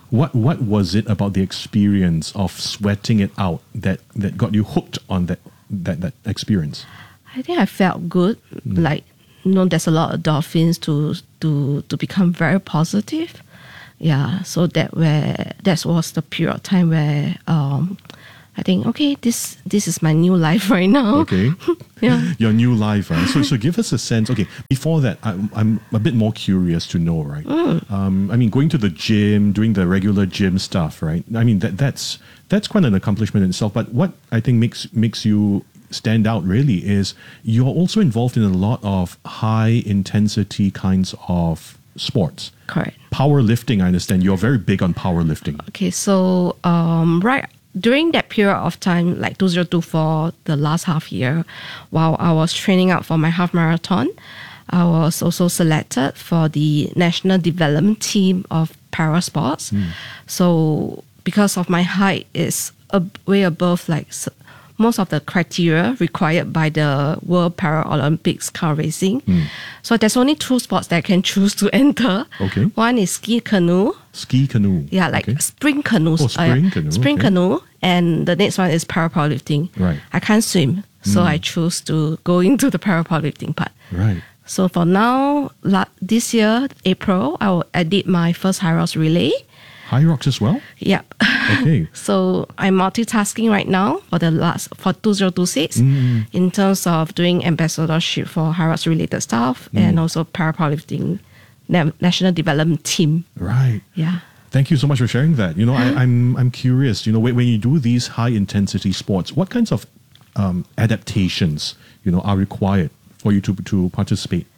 What what was it about the experience of sweating it out that, that got you hooked on that that, that experience? I think I felt good. Mm. Like, you know, there's a lot of endorphins to to to become very positive. Yeah, so that where that was the period of time where um, I think, okay, this this is my new life right now. Okay. Yeah. Your new life. Right? So so give us a sense. Okay, before that, I'm, I'm a bit more curious to know, right? Mm. Um, I mean, going to the gym, doing the regular gym stuff, right? I mean, that that's that's quite an accomplishment in itself. But what I think makes makes you stand out really is you're also involved in a lot of high intensity kinds of sports. Correct. Powerlifting, I understand. You're very big on powerlifting. Okay, so um, right during that period of time, like two thousand twenty-four, the last half year, while I was training out for my half marathon, I was also selected for the national development team of para sports. Mm. So because of my height is a, way above like most of the criteria required by the World Paralympics car racing. Mm. So there's only two sports that I can choose to enter. Okay. One is ski canoe. Ski canoe. Yeah, like okay. spring canoe. Oh, spring canoe. Uh, spring okay. canoe. And the next one is parapowerlifting. Right. I can't swim, so Mm. I choose to go into the parapowerlifting part. Right. So for now, la- this year, April, I, will, I did my first High Rocks relay. High Rocks as well? Yep. Okay. So I'm multitasking right now for the last for two thousand twenty-six Mm. in terms of doing ambassadorship for High Rocks related stuff Mm. and also parapowerlifting na- national development team. Right. Yeah. Thank you so much for sharing that. You know, I, I'm I'm curious. You know, when, when you do these high intensity sports, what kinds of um, adaptations you know are required for you to to participate?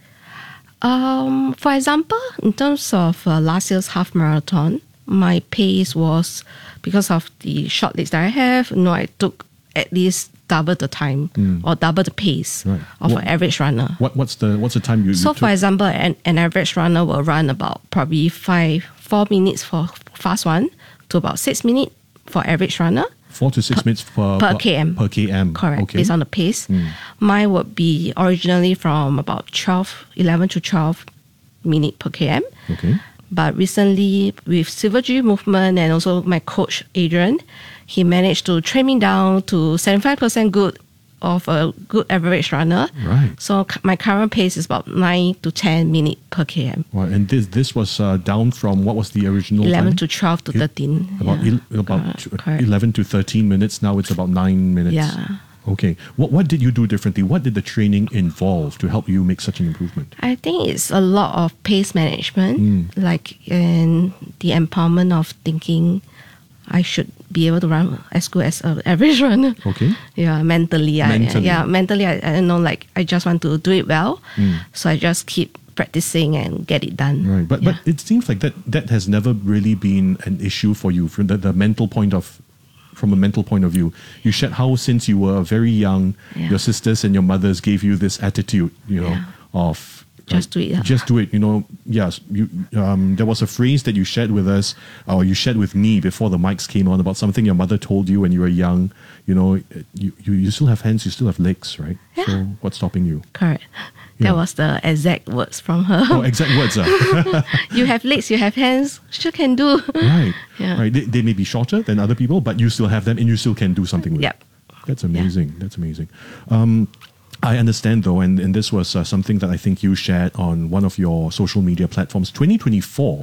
Um, for example, in terms of uh, last year's half marathon, my pace was, because of the short legs that I have, you know, I took at least double the time Mm. or double the pace Right. of What- an average runner. What what's the what's the time you? So, you for took? example, an, an average runner will run about probably five, four minutes for fast one to about six minutes for average runner. Four to six minutes per, per km. Per km. Correct, Okay. based on the pace. Mm. Mine would be originally from about twelve, eleven to twelve minutes per km. Okay. But recently, with Silver G movement and also my coach Adrian, he managed to train me down to seventy-five percent good of a good average runner. Right. So c- my current pace is about nine to ten minutes per km. Well, and this this was uh, down from what was the original eleven time? to twelve to El- thirteen. About yeah. el- about Correct, tw- correct. eleven to thirteen minutes. Now it's about nine minutes. Yeah. Okay. What what did you do differently? What did the training involve to help you make such an improvement? I think it's a lot of pace management, Mm. like and the empowerment of thinking I should be able to run as good as an average runner. Okay. Yeah, mentally. Mentally. I, yeah, mentally, I, I know, like, I just want to do it well. Mm. So I just keep practicing and get it done. Right. But but it seems like that that has never really been an issue for you from the, the mental point of from a mental point of view. You shared how since you were very young, Yeah. your sisters and your mothers gave you this attitude, you know, Yeah. of Just do it, yeah. Just do it. You know, yes. You um, there was a phrase that you shared with us, or you shared with me before the mics came on about something your mother told you when you were young. You know, you you, you still have hands, you still have legs, right? Yeah. So what's stopping you? Correct. Yeah. That was the exact words from her. Oh, exact words. Ah. You have legs, you have hands, sure can do. Right. Yeah. Right. They, they may be shorter than other people, but you still have them and you still can do something with Yep. it. That's amazing. That's amazing. Um, I understand though, and, and this was uh, something that I think you shared on one of your social media platforms. twenty twenty-four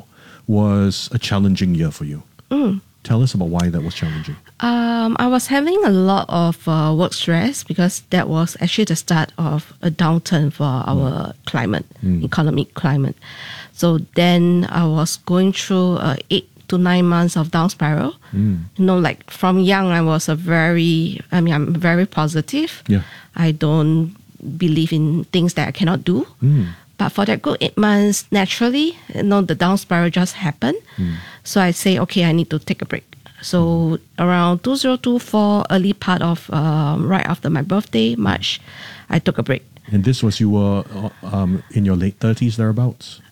was a challenging year for you. Mm. Tell us about why that was challenging. Um, I was having a lot of uh, work stress because that was actually the start of a downturn for our climate, Mm. economic climate. So then I was going through uh, eight to nine months of down spiral. Mm. You know, like from young, I was a very, I mean, I'm very positive. Yeah. I don't believe in things that I cannot do. Mm. But for that good eight months, naturally, you know, the down spiral just happened. Mm. So I say, okay, I need to take a break. So around two thousand twenty-four, early part of, um, right after my birthday, March, I took a break. And this was you were uh, um, in your late thirties thereabouts?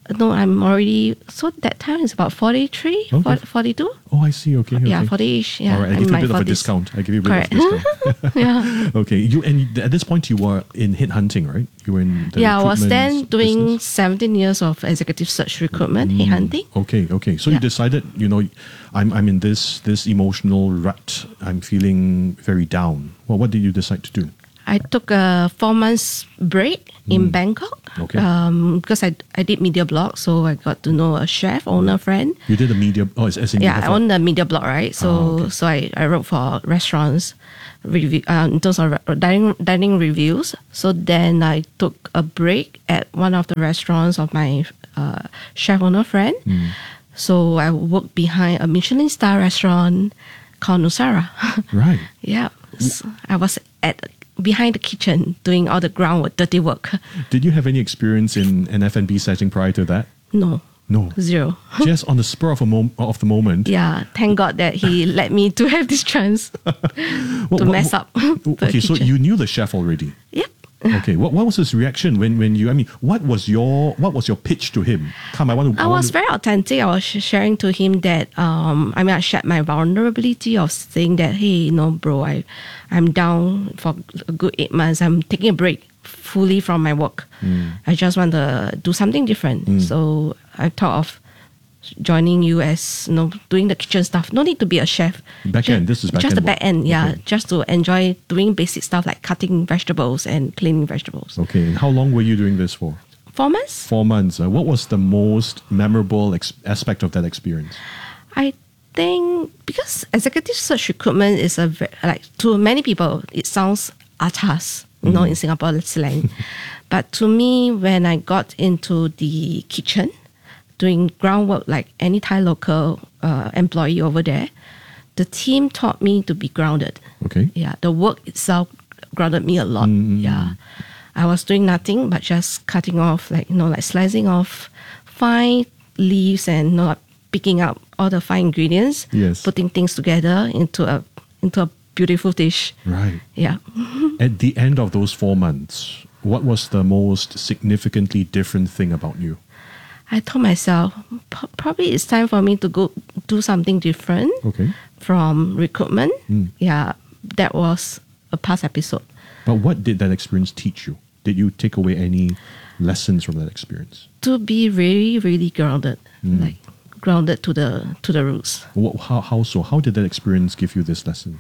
No, I'm already, so that time is about forty-three, Okay. forty-two. Oh, I see. Okay. okay. Yeah, forty-ish. Yeah, All right. I I'm give you a my bit of a forties. discount. I give you a bit Correct. of a discount. Yeah. Okay. You and at this point you were in headhunting, right? You were in the Yeah, I was then recruitment doing business? seventeen years of executive search recruitment, headhunting. Okay, okay. So you decided, you know, I'm I'm in this this emotional rut. I'm feeling very down. Well, what did you decide to do? I took a four months break in Mm. Bangkok. Okay. Um, because I, I did media blog, so I got to know a chef, owner friend. You did a media. Oh, as, as in you Yeah, have I a- own the media blog, right? So Ah, okay. so I, I wrote for restaurants, review uh, in terms of re- dining dining reviews. So then I took a break at one of the restaurants of my uh, chef owner friend. Mm. So I worked behind a Michelin star restaurant called Nusara. Right. Yeah, so I was at behind the kitchen doing all the groundwork, dirty work. Did you have any experience in an F and B setting prior to that? No, No. zero. Just on the spur of a mom- of the moment. Yeah, thank God that he let me to have this chance What- to what- mess up. the Okay, so kitchen. you knew the chef already. Yep. Okay, what, what was his reaction when, when you? I mean, what was your what was your pitch to him? Come, I want to. I want was to- very authentic. I was sh- sharing to him that um, I mean, I shared my vulnerability of saying that, hey, you know, bro, I, I'm down for a good eight months. I'm taking a break fully from my work. Mm. I just want to do something different. Mm. So I thought of joining you as, you know, doing the kitchen stuff. No need to be a chef. Back Ju- end, this is back just end the work. back end, yeah. Okay. Just to enjoy doing basic stuff like cutting vegetables and cleaning vegetables. Okay, and how long were you doing this for? Four months. Four months. Uh, what was the most memorable ex- aspect of that experience? I think because executive search recruitment is a ve- like to many people it sounds atas, you know, in Singapore slang. But to me, when I got into the kitchen, doing groundwork like any Thai local uh, employee over there, the team taught me to be grounded. Okay. Yeah, the work itself grounded me a lot. Yeah, I was doing nothing but just cutting off, like you know, like slicing off fine leaves and you know, like picking up all the fine ingredients, Yes. putting things together into a into a beautiful dish. Right. Yeah. At the end of those four months, what was the most significantly different thing about you? I told myself "P- probably it's time for me to go do something different Okay. from recruitment. Mm. Yeah, that was a past episode. But what did that experience teach you? Did you take away any lessons from that experience? To be really, really grounded, Mm. like grounded to the to the roots. What, how, how so? How did that experience give you this lesson?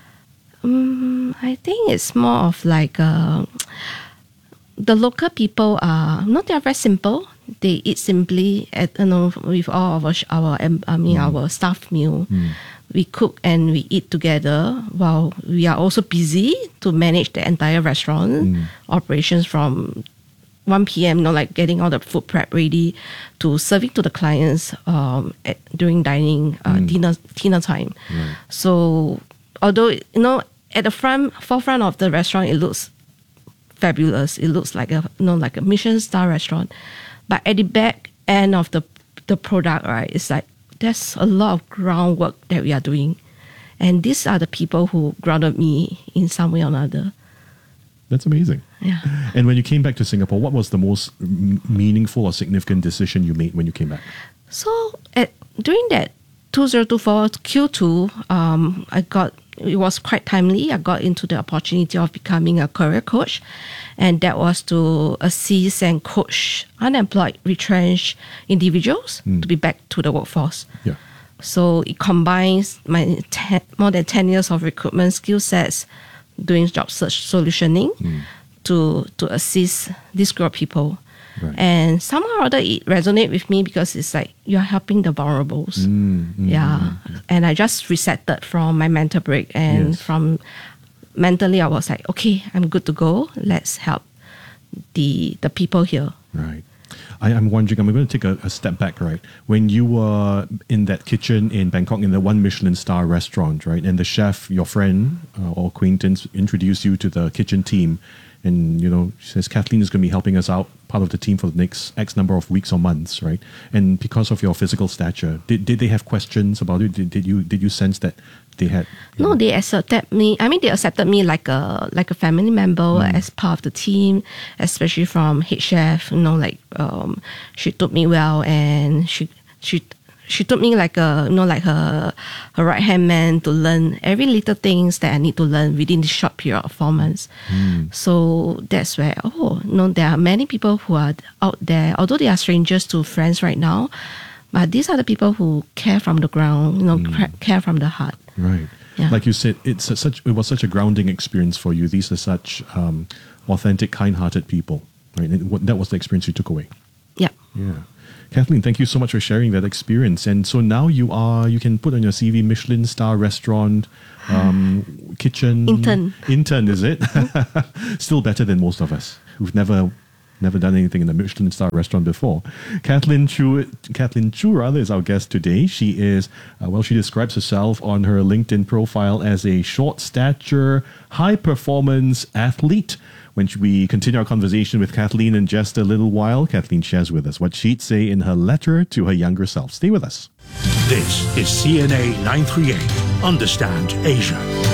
Um, I think it's more of like uh, the local people are not. They are very simple. They eat simply. At you know, with all of our, sh- our um, I mean our staff meal, we cook and we eat together. While we are also busy to manage the entire restaurant operations from one p.m. You know, like getting all the food prep ready to serving to the clients um, at, during dining uh, dinner dinner time. So although you know at the front forefront of the restaurant it looks fabulous, it looks like a you know like a Michelin star restaurant, but at the back end of the the product, right, it's like there's a lot of groundwork that we are doing, and these are the people who grounded me in some way or another. That's amazing. Yeah. And when you came back to Singapore, what was the most m- meaningful or significant decision you made when you came back? So at during that two thousand twenty-four Q two, um, I got it was quite timely. I got into the opportunity of becoming a career coach, and that was to assist and coach unemployed, retrenched individuals to be back to the workforce. Yeah. So it combines my ten, more than ten years of recruitment skill sets, doing job search solutioning, to to assist this group of people. Right. And somehow or other it resonated with me because it's like you're helping the vulnerables. Mm, mm, yeah. And I just resetted from my mental break and Yes. from mentally I was like, okay, I'm good to go. Let's help the the people here. Right. I, I'm wondering, I'm going to take a, a step back, right? When you were in that kitchen in Bangkok in the one Michelin star restaurant, right? And the chef, your friend uh, or acquaintance, introduced you to the kitchen team And, you know, she says Kathleen is going to be helping us out, part of the team for the next X number of weeks or months, right? And because of your physical stature, did, did they have questions about it? Did, did you did you sense that they had? No, they accepted me. I mean, they accepted me like a like a family member mm. as part of the team, especially from head chef. You know, like um, she took me well, and she she. She took me like a, you know, like her her right hand man to learn every little things that I need to learn within this short period of four months. Mm. So that's where, oh, you know, there are many people who are out there, although they are strangers to friends right now, but these are the people who care from the ground, you know, mm. care from the heart. Right. Yeah. Like you said, it's a, such it was such a grounding experience for you. These are such um, authentic, kind-hearted people, right? And that was the experience you took away. Yeah. Yeah. Kathleen, thank you so much for sharing that experience. And so now you are, you can put on your C V Michelin star restaurant, um, kitchen. Intern. Intern, is it? Still better than most of us who've never never done anything in a Michelin star restaurant before. Kathleen Chu, Kathleen Chu rather, is our guest today. She is, uh, well, she describes herself on her LinkedIn profile as a short stature, high performance athlete. When we continue our conversation with Kathleen in just a little while, Kathleen shares with us what she'd say in her letter to her younger self. Stay with us. This is C N A nine thirty-eight. Understand Asia.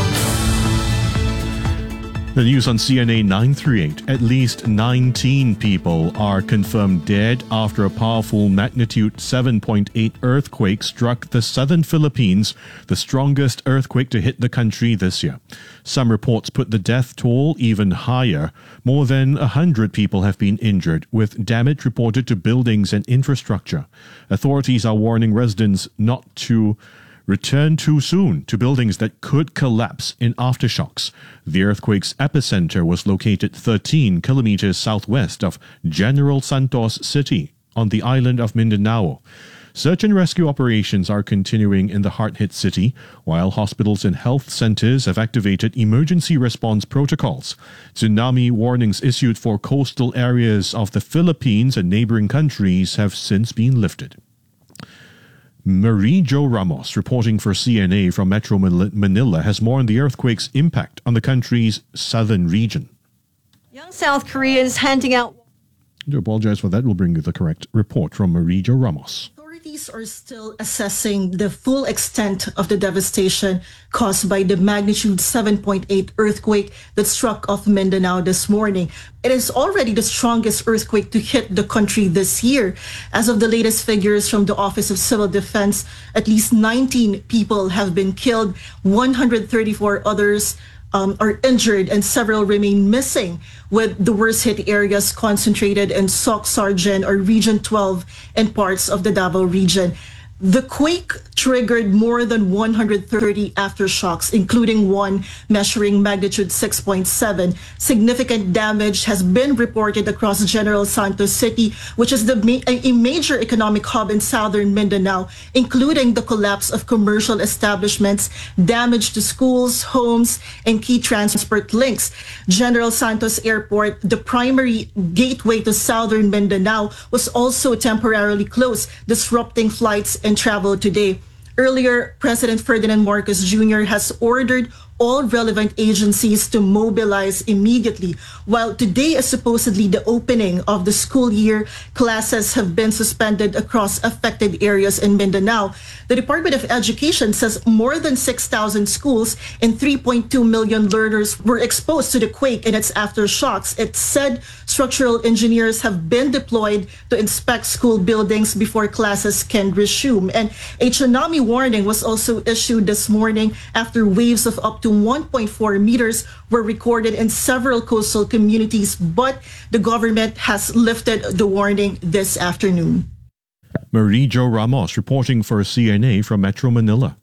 The news on C N A nine thirty-eight. At least nineteen people are confirmed dead after a powerful magnitude seven point eight earthquake struck the southern Philippines, the strongest earthquake to hit the country this year. Some reports put the death toll even higher. More than one hundred people have been injured, with damage reported to buildings and infrastructure. Authorities are warning residents not to return too soon to buildings that could collapse in aftershocks. The earthquake's epicenter was located thirteen kilometers southwest of General Santos City on the island of Mindanao. Search and rescue operations are continuing in the hard-hit city, while hospitals and health centers have activated emergency response protocols. Tsunami warnings issued for coastal areas of the Philippines and neighboring countries have since been lifted. Marie Jo Ramos, reporting for C N A from Metro Manila, has more on the earthquake's impact on the country's southern region. Young South Koreans handing out... I do apologize for that. We'll bring you the correct report from Marie Jo Ramos. Authorities are still assessing the full extent of the devastation caused by the magnitude seven point eight earthquake that struck off Mindanao this morning. It is already the strongest earthquake to hit the country this year. As of the latest figures from the Office of Civil Defense, at least nineteen people have been killed, one hundred thirty-four others Um, are injured, and several remain missing, with the worst hit areas concentrated in Soc Sargen or Region twelve and parts of the Davao region. The quake triggered more than one hundred thirty aftershocks, including one measuring magnitude six point seven. Significant damage has been reported across General Santos City, which is the ma- a major economic hub in southern Mindanao, including the collapse of commercial establishments, damage to schools, homes, and key transport links. General Santos Airport, the primary gateway to southern Mindanao, was also temporarily closed, disrupting flights and travel today. Earlier, President Ferdinand Marcos Junior has ordered all relevant agencies to mobilize immediately. While today is supposedly the opening of the school year, classes have been suspended across affected areas in Mindanao. The Department of Education says more than six thousand schools and three point two million learners were exposed to the quake and its aftershocks. It said structural engineers have been deployed to inspect school buildings before classes can resume. And a tsunami warning was also issued this morning after waves of up to one point four meters were recorded in several coastal communities, but the government has lifted the warning this afternoon. Marie Jo Ramos reporting for C N A from Metro Manila.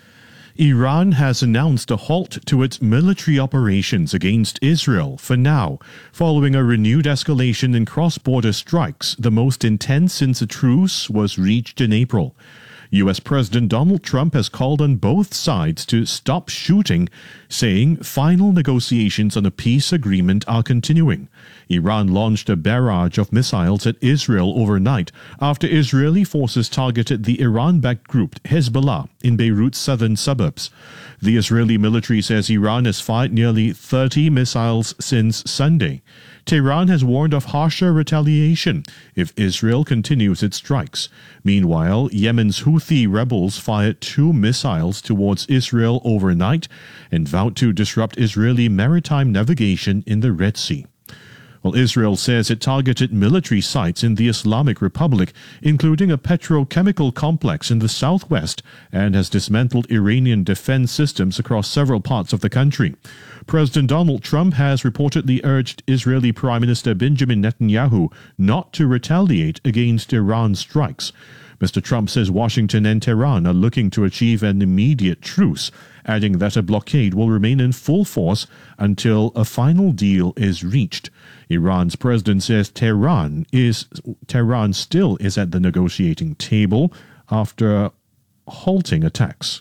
Iran has announced a halt to its military operations against Israel for now, following a renewed escalation in cross-border strikes, the most intense since a truce was reached in April. U S President Donald Trump has called on both sides to stop shooting, saying final negotiations on a peace agreement are continuing. Iran launched a barrage of missiles at Israel overnight after Israeli forces targeted the Iran-backed group Hezbollah in Beirut's southern suburbs. The Israeli military says Iran has fired nearly thirty missiles since Sunday. Tehran has warned of harsher retaliation if Israel continues its strikes. Meanwhile, Yemen's Houthi rebels fired two missiles towards Israel overnight and vowed to disrupt Israeli maritime navigation in the Red Sea. Well, Israel says it targeted military sites in the Islamic Republic, including a petrochemical complex in the southwest, and has dismantled Iranian defense systems across several parts of the country. President Donald Trump has reportedly urged Israeli Prime Minister Benjamin Netanyahu not to retaliate against Iran's strikes. Mister Trump says Washington and Tehran are looking to achieve an immediate truce, adding that a blockade will remain in full force until a final deal is reached. Iran's president says Tehran is Tehran still is at the negotiating table after halting attacks.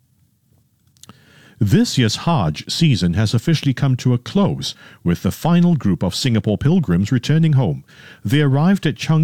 This year's Hajj season has officially come to a close, with the final group of Singapore pilgrims returning home. They arrived at Changi